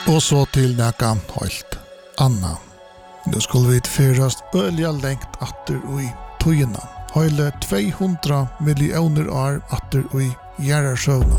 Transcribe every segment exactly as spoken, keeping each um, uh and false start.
Och så till näka helt Anna. Nu skulle vi fyrast ölja längt atter i tøyina. Hele tvåhundra miljoner år atter i gjerrarsøvnen.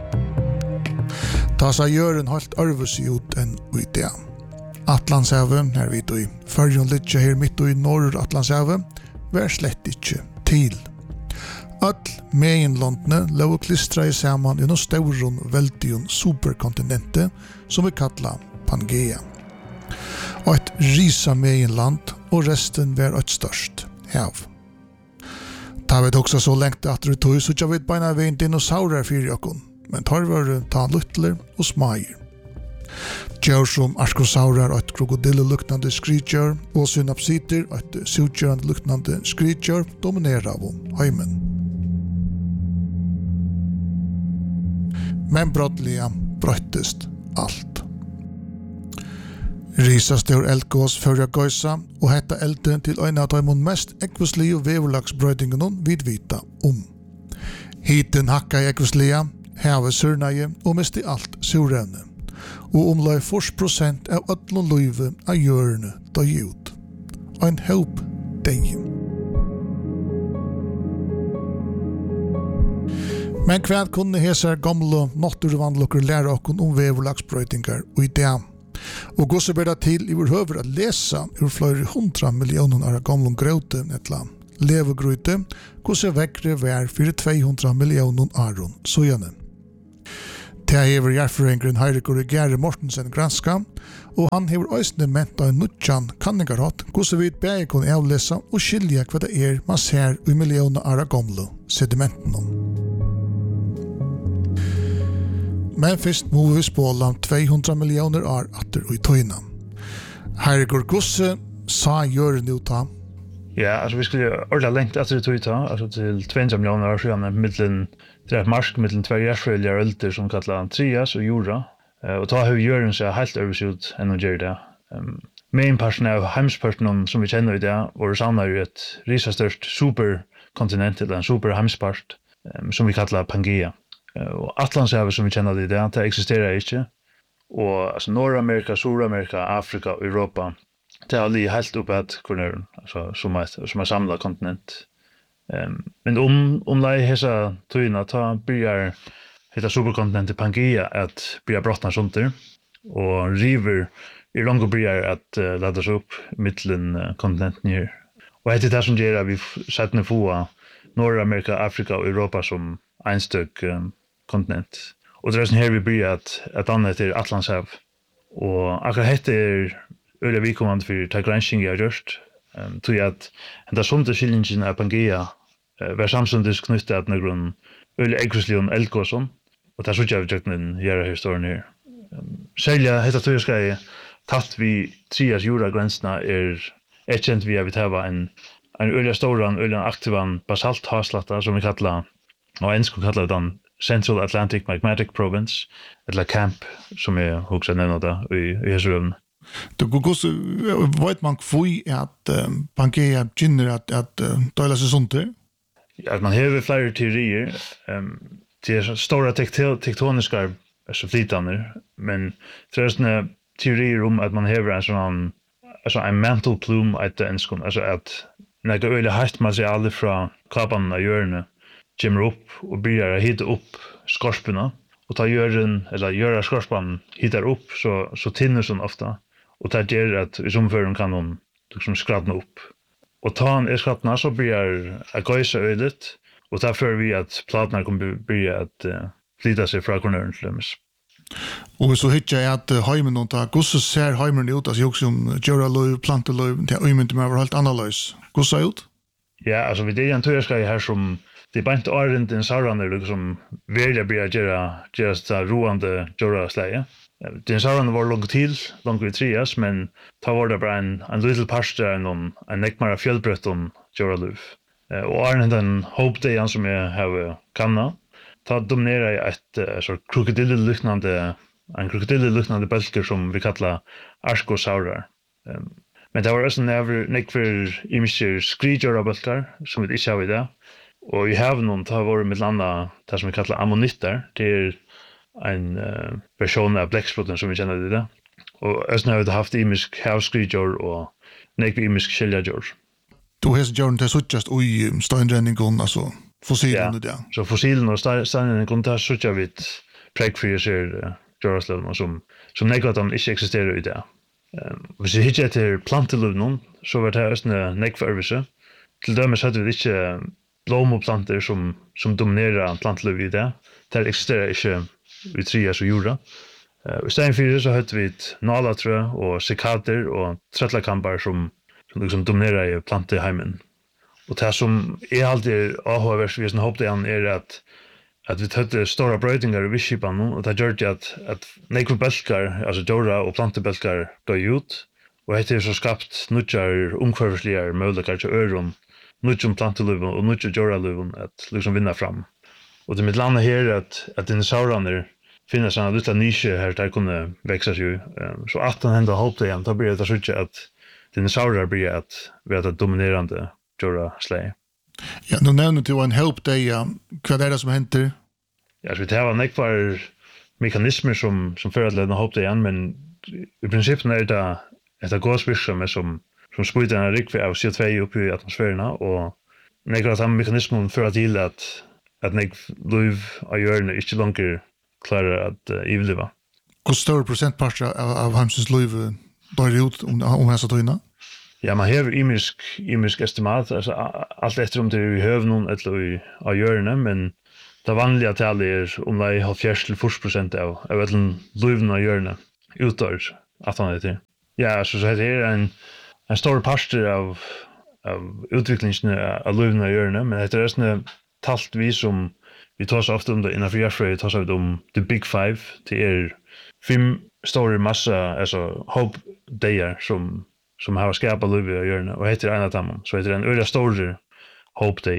Ta seg gjøren helt arves ut enn i det. Atlantshavet, her vi i Førjon Litje her midt i Nord-Atlantshavet, var slett ikke til. All meginlandene lå klistra i saman i noen stauron veldion superkontinente som vi kallar Pangea. Og et risa meginland og resten var et størst hav. Ta vet også så lengt at det tog så ikke vet beina veien dinosaurer fyrir okkon, men tar var ta luttler og smager. Djør som arskosaurer og et krokodille-luknande skritjør og synapsiter og et sutjørende-luknande skritjør dominerer av heimen. Men brottliga brøttest alt. Risastor eldgås førja gøysa og hetta elden til ein av de mest ekvislige veverlagsbrøydingene vid vita om. Hiten hakka i ekvislige, havet surnaje og misti alt surrevne. Og omlai fyrst prosent av öllun løyve av hjørne døy ut. Ein håp deg. Men hva kunne hesar gamle naturvandlokker lære okkon om veverlagsbrøydingar og idea? Og gå så bedre til i vår høver at lese ur flere hundra millioner av gamle grøte etla levegrøte, gå så vekkere vær for tvåhundra millioner aron søgjene. Det hever hjerforengren Heirik Gere Mortensen granska, og han hever øysene ment av en nutjan kanningarhatt, gå så vidt begge kunne avlese og skilje hva det er man ser i millioner av gamle sedimenten. Men først må vi spåla tvåhundra millioner år atter og i tøyna. Herregård Gosse sa gjør det ta. Ja, altså vi skulle ordentlig lengt etter i tøyta, altså til tvåhundra millioner år siden, mittlen, det er et marsk mittlen tver gjerdsfølger ølter som kallar Trias og Jura, og ta har vi gjør den seg helt øvers ut enn å gjøre det. Um, Mainparten av heimsparten som vi kjenner i det, våre savner jo et risastørst superkontinent, eller en superheimspart, um, som vi kallar Pangea. Og Atlantshavet som vi kjenner det i det, det eksisterer ikke. Og altså, Nord-Amerika, Sur-Amerika, Afrika og Europa, det er alle helt oppe et kornøren, altså, som er, som er samlet kontinent. Um, men om, om det er hese tøyene, da blir dette superkontinentet Pangea at blir brottene sånter, og river i langt blir at uh, lades opp mittelen uh, kontinenten her. Og etter det som gjør at vi setter ned få Nord-Amerika, Afrika og Europa som einstøk um, kontinent. Og det er sånn her vi blir at, at annet er Atlantshav. Og akkurat hette er øyla vikommande for ta gransking jeg har gjort. Um, tog jeg at enda sånne skillingen av Pangea uh, var samsundes knyttet at noen øyla ekvislig og eldgåsson. Og det er sånn jeg har gjort den gjøre historien her. Um, Selja hette tog jeg skal tatt vi trias jordagrensene er etkjent vi har vi tava en en øyla storan, øyla aktivan basalt haslatta som vi kallar og en skulle kalle den Central Atlantic Magmatic Province, eller camp, som jeg også nevner det i, i Hesrøven. Du går så vet man hvor at um, Pangea kjenner at, at uh, døyla seg sånt til? Ja, man har flere teorier. Um, det er store tektoniske altså flytande, men det er sånne teorier om at man har en sånn altså en mantle plume etter en skånd, altså at når det er øyelig hardt materiale fra kapanen av hjørnet, kommer opp og börjar hitta upp skorporna och ta gören eller göra skorpan hittar upp så så tinner sån ofta och det gör att i somfören kan hon liksom skrattna upp och ta en är skrattna så börjar att gøysa ödet och därför vi att platarna kommer börja att uh, flytta sig från kornören till löms. Och så hittar jag att heimen och ta gosse ser heimen ut alltså också som göra löv plantelöv det är ju inte mer helt annorlunda. Gosse ut? Ja, alltså vi det är en törska här som det är bara inte åren den sarraner liksom välja börja göra just roande göra släge. Den sarraner var långt till, långt i trias, men ta var det bara en en liten pasta en en en nekmara fjällbrött om göra luv. Och åren den hope day som jag har kanna ta dominera i ett så krokodillliknande en krokodillliknande bälker som vi kallar arskosaurar. Men det var också never nek för image skriger bälkar som vi inte har i det. Och i haven hon tar var med landa det som vi kallar ammonitter. Det är en uh, version av bläcksprotten som vi känner det där. Och östen har vi haft imisk havskridjor och nekvi imisk kjeljadjor. Du har gjort det suttjast i steinrenningen, altså fossilen ja. det. Så fossilen og steinrenningen, der suttjar vi et pregfri ser djorastlevene som, som nekva at de ikke eksisterer i det. Um, hvis vi hittar etter planteluvnen, så var det østene nekva øvelse. Til dømes hadde vi ikke blomoplanter som, som dominerer planteluv i det. Det eksisterer ikke i trias og jorda. Uh, I stedet for så hadde vi et nalatrø og cikader og trettlakamper som, som liksom dominerer i planteheimen. Og det som er alltid avhåverst vi håper det er at at vi hadde stora brøytingar i visskipan og det gjør det at, at nekve bølkar, altså djora og plantebølkar døy ut, og det er så skapt nudjar omkvarversligar møylikar til øron, nudjum planteluvun og nudjum djoraluvun at liksom vinna fram. Og det er mitt landa her at, at dinosauraner finner sånne lilla nisje her der kunne veksa seg. Um, så at han henda håp det igjen, da blir det så at dinosaurer blir at vi er dominerande djora slei. Ja, nu nevner du en help deg, ja. Hva er det som henter? Ja, så vi tar nekvar mekanismer som, som fører til denne håp det igjen, men i prinsippen er det et gåsvirksomhet som, som spyter en rikve av C O två oppe i atmosfærene, og nekvar at den mekanismen fører til at, at nekv liv av hjørne ikke langer klarer at uh, ivliva. Hvor større prosentparter av, av heimsens liv dør ut om, om hans tøyna? Ja, man har imisk, imisk estimat, altså alt etter om det er i høvnen eller i av hjørne, men det vanlige tallet er om det er halvfjerds til fyrre prosent av, av et livn av hjørne utdør at han er til. Ja, så, så det er en, en stor parster av, av utviklingen av livn av hjørne, men det er resten talt vi som vi tar så ofte om det innenfor hjertfrøy, tar så om the big five, det er fem store massa, altså hope-dager som som har skapat liv i hjørne, og heter en av dem, så heter det en øyla stor hope day.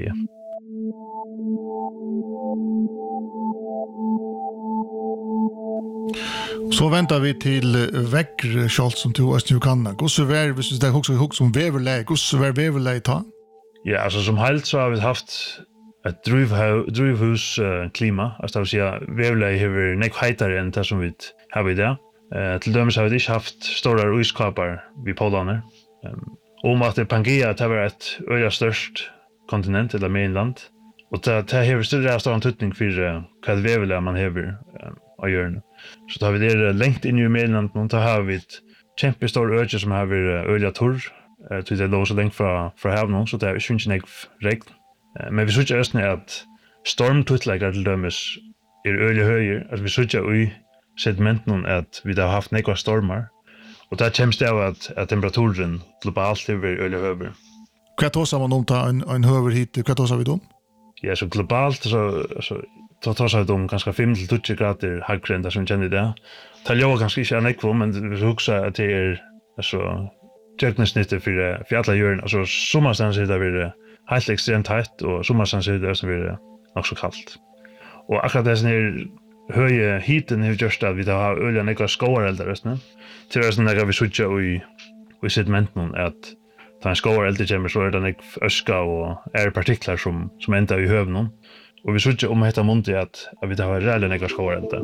Så väntar vi till väckre Schultz som tog oss nu kan. Gosse vär, hvis det också hooks som väverlä, gosse vär väverlä ta. Ja, alltså som helt så har vi haft ett drivhus uh, klima, alltså det vill säga väverlä har nek heitare än det som vi har i det. Uh, til dømes har vi ikke haft stora iskapar vid Polaner. Um, om at det Pangea det var et øyla størst kontinent, eller mainland. Og det, det har større stor antydning for uh, hva det vevelige man hever um, av hjørne. Så da har vi det lengt inn i mainland, og da har vi et kjempestor øyne som har vært øyla torr. Uh, til det lå så lengt fra, fra havet, så det er ikke nek regn. Uh, men vi synes ikke østene at stormtutleggere til dømes er øyla høyer. Altså vi synes ikke ui sedimenten at vi har haft nekva stormar, og det kommer det av at, at temperaturen globalt er øyelig høyere. Hva tåser man om ta en, en høyere hit? Hva tåser vi om? Ja, så globalt så, så da tåser vi om ganske fem til tjugo grader høyere enn det som vi kjenner i det. Det er jo ganske ikke nekva, men vi husker at det er altså, tjøknesnittet for, for alle hjørne. Altså, sommerstans er det vært helt ekstremt høyt, og sommerstans er det også vært nok så kaldt. Og akkurat det som er høye hiten har gjort at vi har øyla nekva skoareldar røstene. Til røstene nekva vi sutja i, i sedimenten at da en skoareldar kommer så er det nekva øska og ærepartiklar som, som enda i høvnen. Og vi sutja om hetta mundi at, at vi har reelle nekva skoareldar.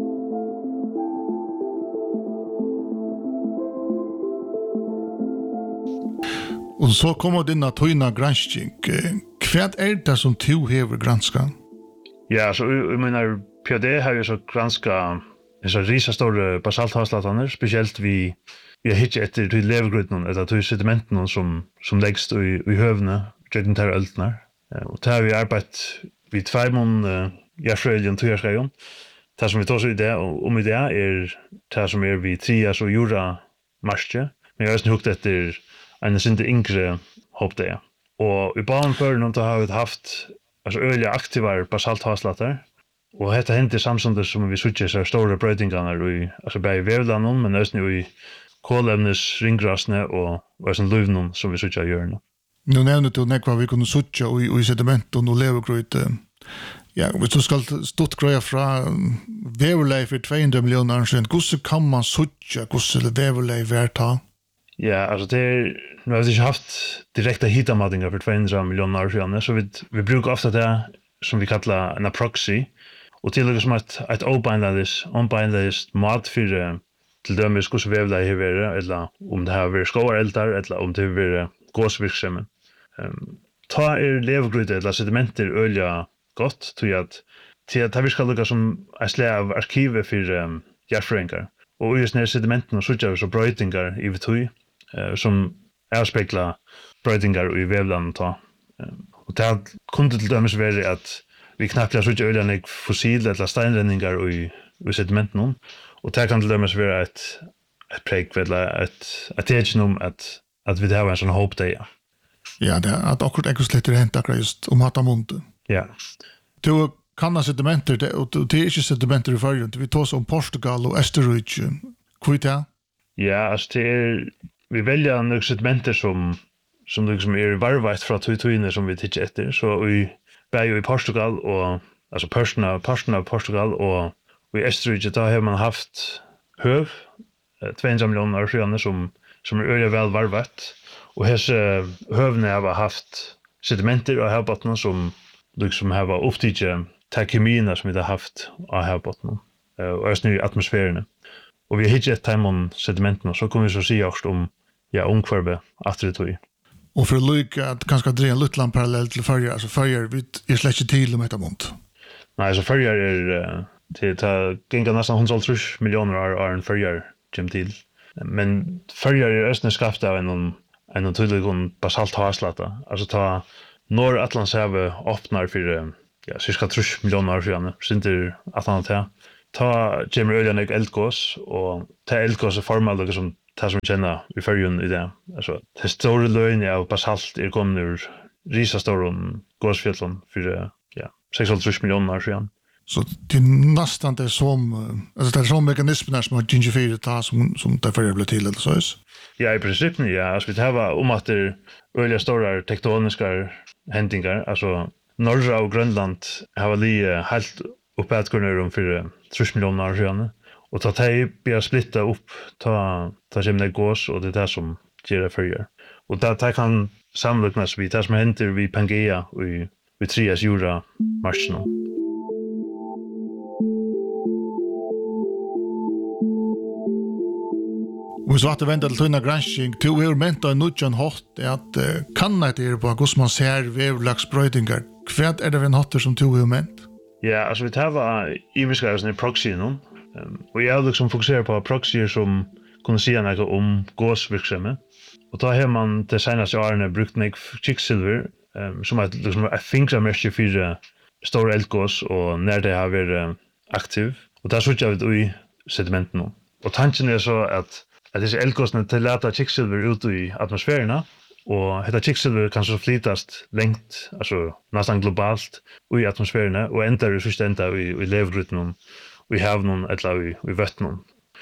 Og så kommer dina tøyna gransking. Hva er det som du hever granska? Ja, så jeg mener P H D har jo så granska en så risastor basalthavslatene, spesielt vi vi har hittet etter til levegrøyden, eller til sedimenten som, som legges i, i høvene, gjerne til øltene. Og det har vi arbeidt vid tveimon uh, hjertfrøyden tøyerskreien. Det som vi tar så i det, om i det er det som er vi trias og jorda marsje, men jeg har også hukt etter en sinte yngre hopp det. Og i banen før nå har vi haft altså øyelig aktivar basalthavslater, og dette hender samtidig som vi sutjer så store brøytingarna i altså bare i vevlanen, men også i kålemnes ringgrasne og og sånn luvnen som vi sutjer gjør nå. Nå nevner du nekva vi kunne sutja i, i sedimenten og levegrøyt. Ja, hvis du skal stått grøya fra veverlei for två hundra millioner år siden, hvordan kan man sutja, hvordan veverlei verta? Ja, altså det er, nu har vi ikke haft direkte hitamattingar for två hundra millioner år siden, så vi, vi bruker ofta det som vi kallar en proxy, Och till liksom att ett obindades unbindades mat för till dömes hur så vävla i vara eller om det har varit skoareldar eller om det har varit gåsvirksam. Ehm ta er levgröt eller sedimenter ölja gott tror jag att till att vi ska lukka som ett slag av arkiv för um, hjärtfröringar. Och just när sedimenten och sådär så bröjtingar i vitui uh, som avspeglar bröjtingar i vävlan ta. Um, och det kunde till dömes vara att vi knappt har sådär öljan fossil eller steinränningar i, i sedimenten. Och det kan till dömes vara ett, ett prägg eller ett, ett tecken om att, att vi har en sån hopp där. Ja, det är att akkurat ekoslätter hänt akkurat just om hata munten. Ja. Du kan sedimenter, det, och det är inte sedimenter i förrjun. Vi tar om Portugal och Österrike. Vad är det? Ja, alltså det är, vi väljer några sedimenter som, som liksom är varvat från tuituiner som vi tittar efter. Så vi bär i Portugal och alltså personerna, personerna av Portugal och i Österrike då har man haft höv, tvåhundra miljoner år sedan som, som är öliga väl varvat. Och hese hövne har haft sedimenter av havbottnen som liksom har upptidget ta kemierna som vi har haft av havbottnen och östnu i atmosfären. Och vi har hittat ett time sedimenten så kommer vi så se också om ja, omkvarbe atritoi. Och för att lycka att kanske dra en liten parallell till färger, alltså färger vi är släck inte till om detta mont. Nej, så färger är till ta gänga nästan hundratals miljoner år en färger kom till. Men färger är östnu skapt av en en tydligen basalt havslata. Alltså ta Nordatlantshavet öppnar för ja, cirka tre miljoner år sedan. Sinter Atlanten. Ta Jamie Öljan och eldgås och ta eldgås och formar liksom ta som känner i färgen i det. Alltså det stora lögn av basalt är kommit ur risastoron gåsfjällen för ja, sexhundratre miljoner år sedan. Så det är nästan det som alltså det är som mekanismer som har gingifirat ta som som det färger blir till eller så är. Ja, i princip ja, alltså vi har om att det öliga stora tektoniska händingar, alltså norra och Grönland har väl helt uppåt kunna för tre miljoner år sedan. Och ta tej blir splitta upp ta ta gemne gås och det där som ger det färger. Och där där kan samluknas vi det som händer vid Pangea och i vid Trias jura marschen. Och så att det väntar till tunna granskning till hur mentar nutjan hot är att uh, kan det är på hur man ser vävlagsbröjtingar. Kvärt är det en hotter som tog hur ment? Ja, alltså vi tar i beskrivningen i proxy nu. Um, och jag liksom fokuserar på proxyer som kunde säga något om gåsvirksamhet. Och då har man det senaste åren brukt mig kvicksilver um, som ett liksom ett fingermärke för stora eldgås och när det har varit aktiv. Och där såg jag vi i sedimenten. Och tanken är så att att dessa eldgåsarna tillåter kvicksilver ut i atmosfären och detta kvicksilver kan så flyttas längt, alltså nästan globalt i atmosfären och ändrar i sista ända i, i levgryten och i havnen eller i, i vattnen.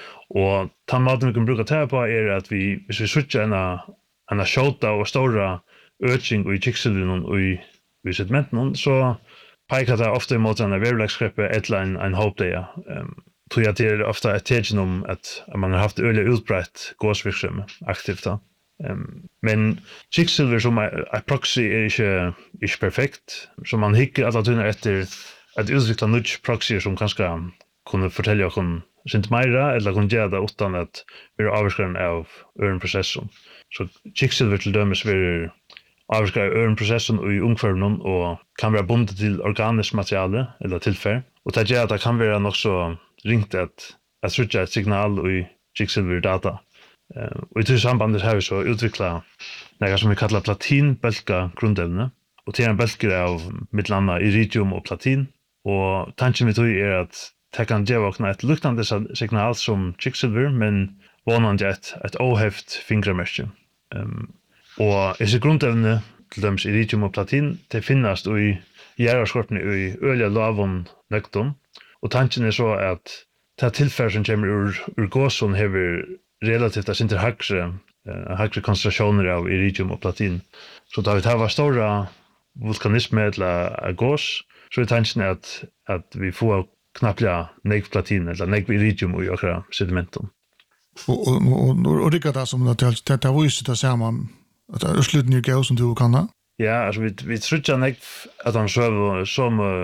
Och den maten vi kan bruka ta på är att vi, hvis vi switchar en, en skjolta och stora ökning i kvicksilvern och i, i sedimenten så pekar det ofta emot en vävlagsgreppet eller en, en hopp där. Um, tror jag det är ofta ett tecken om att man har haft öliga utbrett gåsvirksam aktivt då. Um, men kvicksilver som är proxy är inte, inte perfekt. Så man hickar alla tunnar efter att utveckla nya proxyer som kanske kunde fortälja om sint mera eller kunde göra det utan att vara avskränd av öronprocessen. Så kvicksilver till dömes blir avskränd av öronprocessen och i ungfärden och kan vara bundet till organiskt material eller tillfär. Och det gör att det kan vara nog så ringt att att switcha ett signal i kvicksilver data. Uh, och i det sambandet har vi så utvecklat något som vi kallar platinbälka grundämne. Och det är en bälkare av mittlanda iridium och platin. Och tanken vi tog är att det kan ge vakna ett luktande signal som kvicksilver men vanande ett, ett ohäft fingermärke. Um, och dessa grundämne till döms iridium och platin det finnas i järnskorpne i öliga lavon nekton. Och tanken är så att det tillfär som kommer ur, ur gåsen har relativt att inte högre, uh, högre koncentrationer av iridium och platin. Så då vi tar stora vulkanismer eller gås så är tanken att, att vi får knapplega negv platin eller negv iridium i okra sedimenten. Och, och, och, och det är det som att det har visat att säga man att det är slutningen gås som du kan ha? Ja, alltså vi, vi tror inte negv att han söver som uh,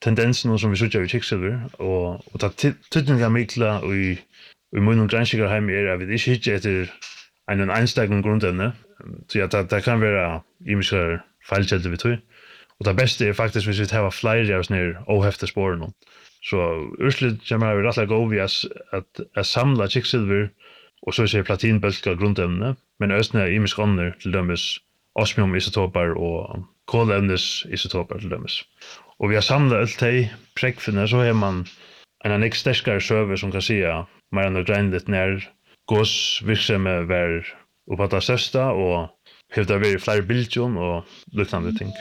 tendensen som vi ser i kiksilver, og, og det tydninga mikla i, i munnen granskikar heim er at vi ikke hittar etter en einstakken grundevne, så at det, det kan være imiskar feilkjelder vi tog. Og det beste er faktisk hvis vi tar flere av sånne ohefte spårene. Så urslit kommer vi rettelig gå over at, at, at samla kiksilver, og så ser platinbølka grundevne, men østene er imisk ånder til dømes osmium-isotoper og kolevnes-isotoper til dømes. Og vi har samlet alt de prekfene, så har man en annen sterskere søve som kan si at mer enn å greine litt nær gåsvirksomhet var oppe av det største, og hevde å være flere bildjon og liknande ting.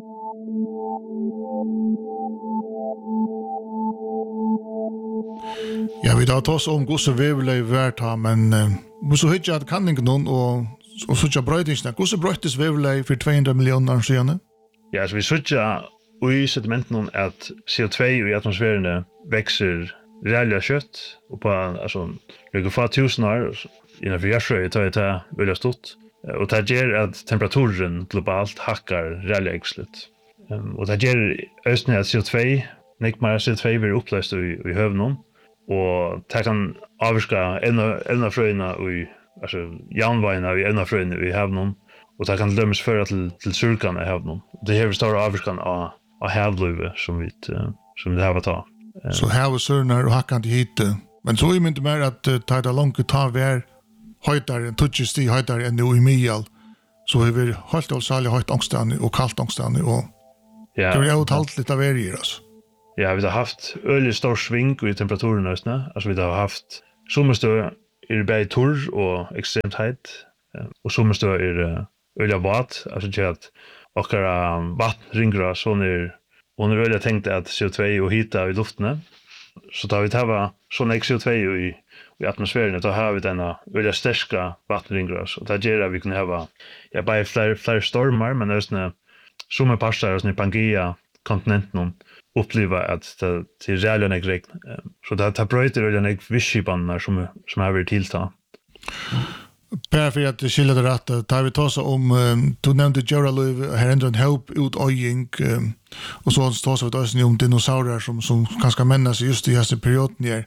Ja, vi tar oss om gosse veveløy vært her, men vi så hyggja at kanningen noen, og, og så ikke brøytingsene. Gosse brøytis veveløy for to hundre millioner siden? Ja, altså vi så ikke i sedimenten at C O två i atmosfæren vekser reelle kjøtt, og på altså, noen få tusen år innenfor hjertrøy tar jeg til veldig stort. Og det gjør at temperaturen globalt hakker reelle ekslet. Um, og det gjør østene at C O två, nekmere C O två blir oppløst i, i høvnen, og det kan avvirke evnafrøyene i, altså jernveiene i evnafrøyene i havnen, og det kan dømes føre til, til surkene i havnen. Det her står avvirkene av, av havløyve som vi, som vi har ta. Så havet surner og hakkende hit, men så er det mer at uh, det er langt ta vær høytere, tøtje sti høytere enn i Mial, så er vi holdt og særlig høyt ångstene og kaldt ångstene, og ja, det er jo talt litt av vær i altså. Ja, vi har haft øyelig stor sving i temperaturen nøstene. Altså, vi har haft sommerstøy er bare torr og ekstremt heit, og sommerstøy er øyelig våt, altså ikke at okkara vatten ringer, sånn er, og er øyelig tenkt at C O två og hita i luftene. Så da vi tar sånn C O två i, i atmosfæren, da har vi denne øyelig sterska vattenringer, og da gjør at vi kunne ha ja, bare flere, flere stormer, men det er sånne sommerparster, sånne Pangea, kontinenten, uppleva att det till realen är regn. Så det tar bröter och den är vischibannar som som har varit tillta. Per för att skilja det rätt, tar vi ta så om du nämnde Jora Löv här ändå en help ut ojing och så tar så vi då om dinosaurier som som ganska männas just i den perioden här.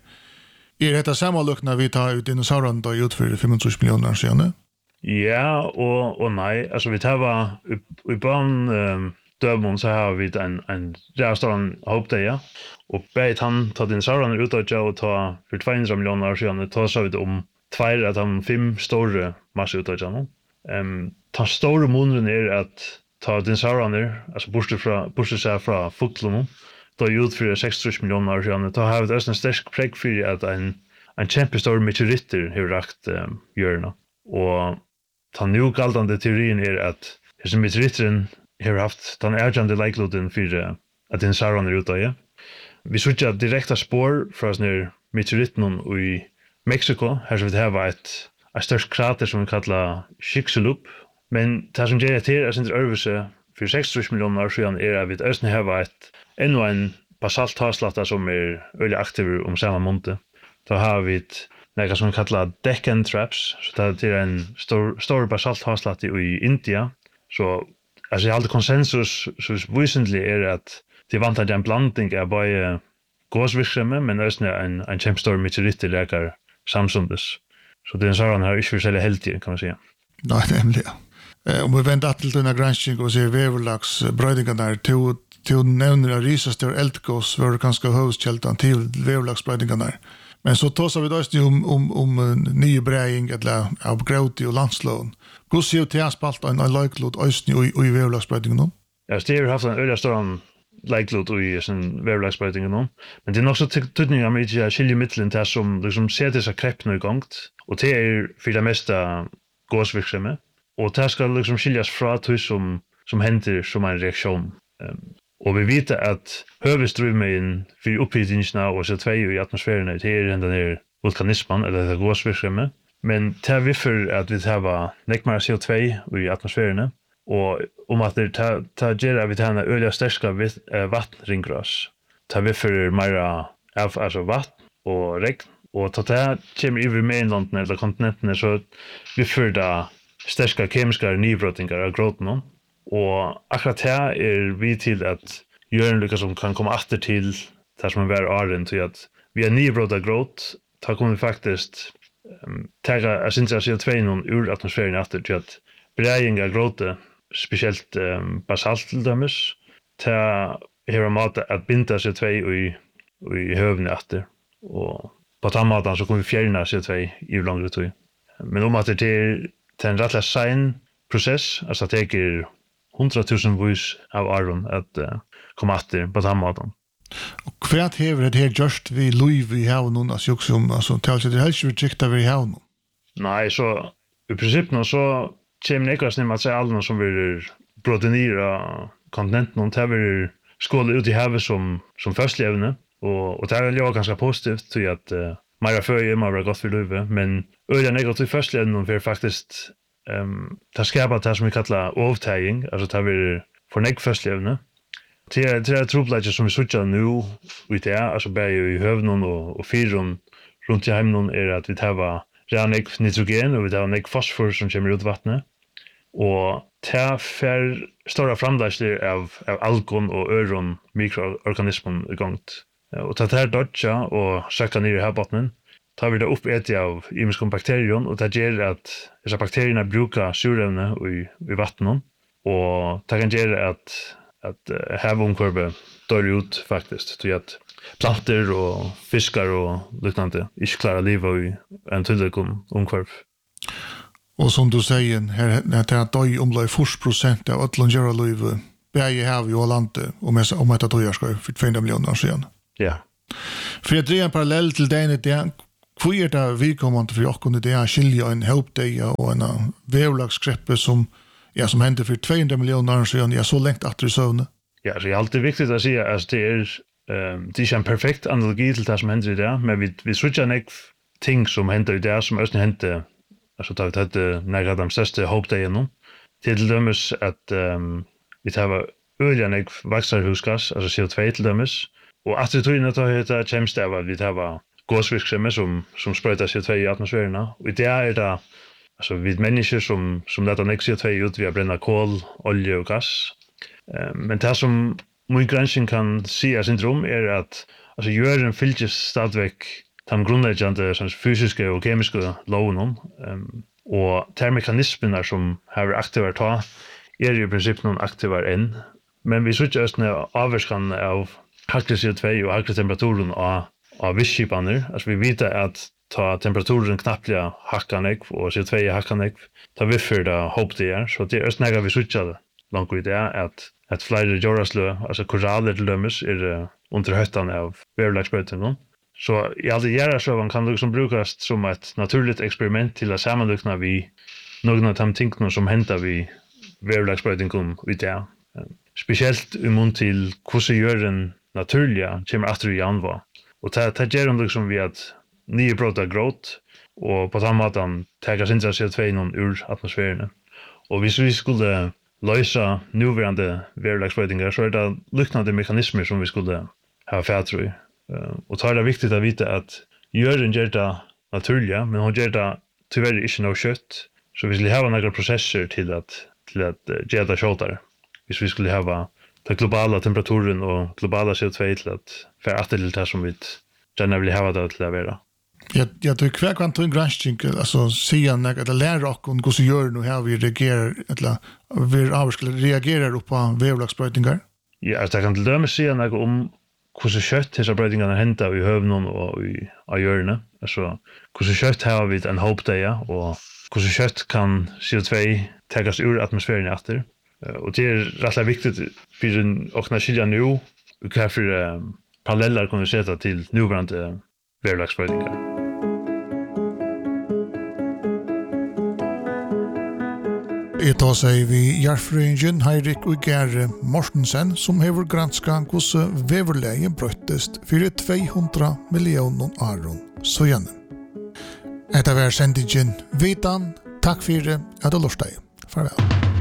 Är det samma look när vi tar ut dinosaurierna då ut för femtiotre miljoner sedan? Ja, och och nej, alltså vi tar var i barn um, dömon så har vi en en restaurang hopp det ja. Och beit han ta din sauran ut och jag ta för två hundra miljoner sedan ta så vi om två att han fem stora massa ut och jag. Ehm ta stora munnen är att ta din sauran där alltså borste från borste sig från fotlon då ut för sextiotre miljoner sedan ta har det en stark präg för att en en kämpestor meteoriter har rakt um, görna. Och ta nu galdande teorin är att det som meteoriten har haft den ärgande likeligheten för att den sauran är ute, ja. Vi såg direkta spår från sån meteoriten i Mexiko, här så vi har ett ett stort krater som vi kallar Chicxulub, men det som ger till är inte överse för sextiotre miljoner år sedan är att vi östern har ett ännu en basalt havslatta som är väldigt aktiv om samma monte. Då har vi ett något som vi kallar Deccan Traps, så det är en stor stor basalt havslatta i India. Så alltså jag har konsensus så visentligt är att det vantar en blandning av både gåsvirksomhet men också en en kämpstor meteorit läkar samsundes. Så den sauran har inte så helt kan man säga. Nej, nämligen. Eh om vi vänder till den här granskning och ser väverlags brödingar där till till nämner risastor eldgås var ganska hövskältan till väverlagsbrödingar där. Men så tar vi då om om om ny bräing eller av gråti och landslån. Hur ser det ut spalt en likelihood östni och i väverlagsbrödingar nu? Ja, det har haft en öde stor likelihood i sin väverlagsbrödingar nu. Men det är också tydning av mig att skilja mittlen till som liksom ser dessa kreppna igång och det är för det mesta gåsvirksomhet. Och det ska liksom skiljas från det som som händer som en reaktion. Um, och vi vet att huvudströmmen för upphettningen och C O två i atmosfären är det den där vulkanismen eller det gåsvirksomhet. Men det är vi för att vi har nekmare C O två i atmosfären och om att det tar ger vi tar öliga stärska vattenringras. Det är vi för mera av alltså vatten och regn och ta det kommer över mainlanden eller kontinenten så vi för det stärska kemiska nybrottingar av gråten och akkurat här är vi till att gör en lycka som kan komma åter till där som är åren till att vi är nybroda gråt, ta kommer vi faktiskt um, ta jag syns att C O två någon ur atmosfären åter till att beräkningar gråte speciellt um, basalt till dömes ta hela mat att binda C O två i i hövne åter och på tamatan så kommer vi fjärna C O två i längre tid. Men om att det är en rättla sein process, alltså det tar hundratusen vis av åren att uh, komma åter på tamatan. Och kvart hever det här just vi Louis vi har någon alltså också om alltså tals det helst vi tyckte vi har någon. Nej, så i princip nå så kommer det inte att säga alla som vill proteinera kontinenten och täver skåla ut i havet som som förstlevande och och det är ju ganska positivt till att uh, Mera för är mer gott för livet, men öliga negativt förstlevande för faktiskt ehm ta skapa det som vi kallar avtägning, alltså ta vi för neg förstlevande. Det det är trubbelager som vi söker nu ut där, alltså bär ju i hövnen och och fyron runt i hemmen är att vi tar redan nitrogen och vi tar neg fosfor som kommer ut i vattnet. Och ta för stora framlägsler av av algon och öron mikroorganismer igångt. Och ta här dotcha och söka ner i havbottnen. Tar vi det upp ett av imiska bakterier och det gör att dessa bakterierna brukar syreämne i i vattnet och det kan göra att att uh, havomkurve dör ut faktiskt till att plantor och fiskar och liknande inte klarar livet i en tydlig omkurv. Och som du säger här det är att döj omlai fyrtio procent av allan göra livet bäge hav i landet och med om att döja ska för två miljoner år sedan. Ja. För att dra en parallell till den det hur är det vi kommer till för att kunna det skilja en helpday och en vävlagsgrepp som ja som hände för tvåhundra miljoner år sedan ja så längt att sövn. Ja, så det är alltid viktigt att säga att det är ehm det är en perfekt analogi till det som händer där, men vi vi switchar nek ting som händer där som östen hände alltså tar vi hade några de största helpday nu. Till dömes att ehm vi tar öliga nek växthusgas alltså C O två till dömes och att det tror jag att det är kemstäva vi tar gåsvirksomheter som som sprutar C O två i atmosfären och det är det alltså vid människor som som låter C O två ut via bränna kol, olja och gas. Eh, men det som mycket granskning kan se syndrom är att alltså jorden fylls stadväck de grundläggande fysiska och kemiska lagarna um, och termomekanismerna som har aktiverat ta är ju i princip någon aktivar än men vi söker just när avskan av högre C O två och högre temperaturen av av visskipaner alltså vi vet att ta temperaturen knappt hackan ek och C O två hackan ek ta vi för det hopp det är så det är snäga vi söker långt ut är att att flyga jordaslö alltså koraller till dömes är uh, under höttan av vävlagsbröten så i alla göra så man kan liksom brukas som ett naturligt experiment till att sammanlukna vi några av de tingna som händer vi vävlagsbröten kom ut där speciellt imot till hur så gör en naturliga kommer att i januari och ta ta ger de liksom vi att nya bröta growth och på samma sätt ta sig inte C O två någon ur atmosfären och hvis vi skulle lösa nuvarande vävlagsbrötingar så är det liknande mekanismer som vi skulle ha färdtro i. Uh, och tar det viktigt att veta att jorden gör det naturliga, men hon gör det tyvärr inte något kött. Så vi skulle ha några processer till att, till att uh, göra det kjötare. Hvis vi skulle ha den globala temperaturen och globala C O två till att för att det är som vi gärna vill ha det till att vara. Jag jag tycker kvar kan ta en granskning alltså se när det lär och hur så gör nu här vi reagerar eller vi avskal reagerar på vävlagsbrötingar. Ja, alltså jag kan till dömes se när om hur så kött dessa brötingarna händer i hövnen och i ajörne. Alltså hur så kött har vi en hopp där och hur så kött kan C O två tagas ur atmosfären efter. Och det är rätt viktigt för en och när skilja nu och kanske um, paralleller kan vi sätta till nuvarande vävlagsbrötingar. Jeg tar seg vi Jarfrøyngen Heirik og Gere Mortensen som hever granska hos veverleie brøttest for tvåhundra millioner aron så gjerne. Etter hver sendingen Vitan, takk for at du lortet. Farvel.